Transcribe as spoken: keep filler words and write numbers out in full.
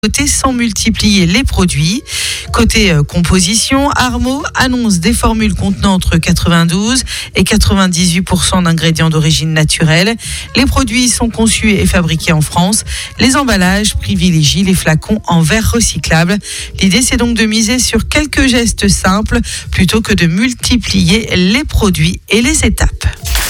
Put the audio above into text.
Côté sans multiplier les produits. Côté euh, composition, Armo annonce des formules contenant entre quatre-vingt-douze et quatre-vingt-dix-huit pour cent d'ingrédients d'origine naturelle. Les produits sont conçus et fabriqués en France. Les emballages privilégient les flacons en verre recyclable. L'idée, c'est donc de miser sur quelques gestes simples plutôt que de multiplier les produits et les étapes.